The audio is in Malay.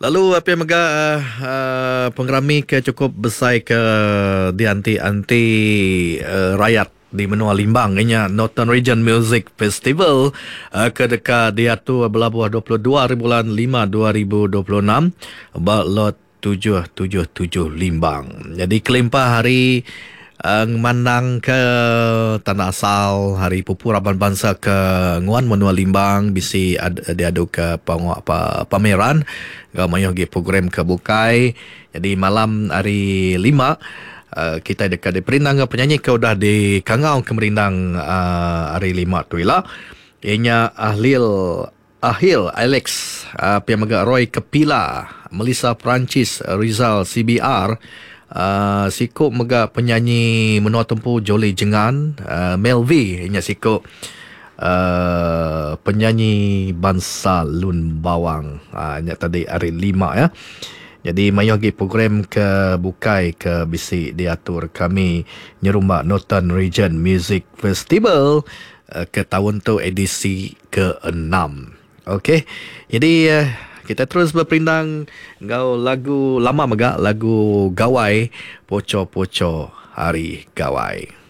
Lalu apa yang mega pengrami ke cukup besar ke di anti rakyat di Menua Limbang inya Northern Region Music Festival ke dekat dia tu berlabuh 22 bulan 5 2026 lot 777 Limbang. Jadi kelimpah hari menang ke tanah asal hari pupur Aban Bangsa ke Nguan Menua Limbang bisi diadu ke pameran gamayah gi program ke Bukai. Jadi malam hari 5 kita dekat di perindang penyanyi ke udah di Kangau ke merindang hari 5 tu ialah ianya Ahil Alex Piamaga Roy Kepila Melissa Perancis Rizal CBR Siko mega penyanyi Menua Tempu Jolly Jengan Melvi inya Siko penyanyi Bangsa Lun Bawang inya tadi hari 5 ya. Jadi mayogi program ke Bukai ke bisi diatur kami nyerumba Northern Region Music Festival ke tahun tu edisi ke-6. Okey. Jadi kita terus berperindang ngau lagu lama mega lagu Gawai Poco-poco Hari Gawai.